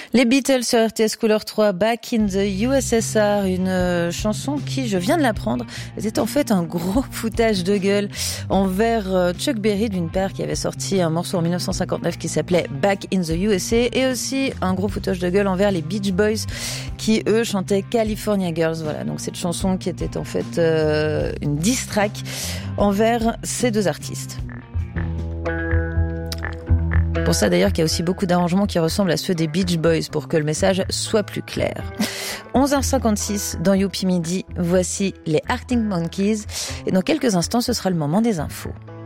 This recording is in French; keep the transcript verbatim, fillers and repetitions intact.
Les Beatles sur R T S Couleur trois, Back in the U S S R, une euh, chanson qui, je viens de l'apprendre, était en fait un gros foutage de gueule envers euh, Chuck Berry d'une part qui avait sorti un morceau en dix-neuf cent cinquante-neuf qui s'appelait Back in the U S A, et aussi un gros foutage de gueule envers les Beach Boys qui, eux, chantaient California Girls. Voilà, donc cette chanson qui était en fait euh, une diss track envers ces deux artistes. Pour ça d'ailleurs qu'il y a aussi beaucoup d'arrangements qui ressemblent à ceux des Beach Boys pour que le message soit plus clair. onze heures cinquante-six dans Youpi Midi, voici les Arctic Monkeys et dans quelques instants ce sera le moment des infos.